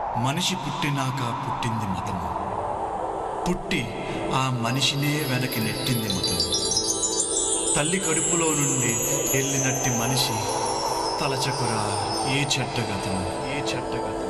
మనిషి పుట్టినాక పుట్టింది మతము, పుట్టి ఆ మనిషినే వెనక్కి నెట్టింది మతము. తల్లి కడుపులో నుండి వెళ్ళినట్టి మనిషి తలచకురా ఏ చెడ్డగతము, ఏ చెడ్డగతము.